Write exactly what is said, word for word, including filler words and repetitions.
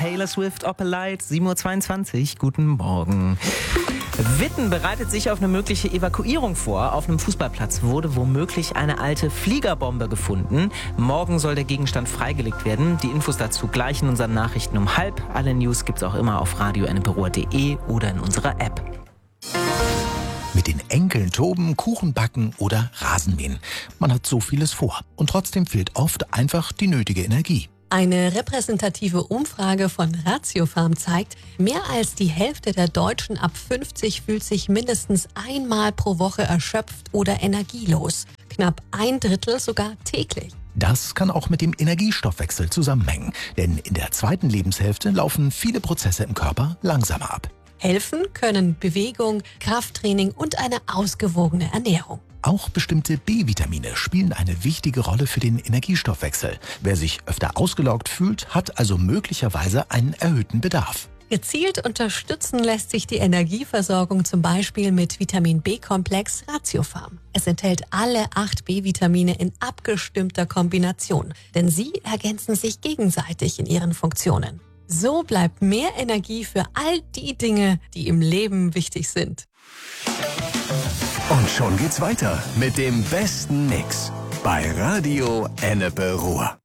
Taylor Swift, Opalite, sieben Uhr zweiundzwanzig. Guten Morgen. Witten bereitet sich auf eine mögliche Evakuierung vor. Auf einem Fußballplatz wurde womöglich eine alte Fliegerbombe gefunden. Morgen soll der Gegenstand freigelegt werden. Die Infos dazu gleich in unseren Nachrichten um halb. Alle News gibt's auch immer auf radio enneperoa punkt de oder in unserer App. Mit den Enkeln toben, Kuchen backen oder Rasenmähen. Man hat so vieles vor. Und trotzdem fehlt oft einfach die nötige Energie. Eine repräsentative Umfrage von Ratiofarm zeigt, mehr als die Hälfte der Deutschen ab fünfzig fühlt sich mindestens einmal pro Woche erschöpft oder energielos. Knapp ein Drittel sogar täglich. Das kann auch mit dem Energiestoffwechsel zusammenhängen. Denn in der zweiten Lebenshälfte laufen viele Prozesse im Körper langsamer ab. Helfen können Bewegung, Krafttraining und eine ausgewogene Ernährung. Auch bestimmte B-Vitamine spielen eine wichtige Rolle für den Energiestoffwechsel. Wer sich öfter ausgelaugt fühlt, hat also möglicherweise einen erhöhten Bedarf. Gezielt unterstützen lässt sich die Energieversorgung zum Beispiel mit Vitamin B-Komplex Ratiofarm. Es enthält alle acht B-Vitamine in abgestimmter Kombination, denn sie ergänzen sich gegenseitig in ihren Funktionen. So bleibt mehr Energie für all die Dinge, die im Leben wichtig sind. Und schon geht's weiter mit dem besten Mix bei Radio Enneperoa.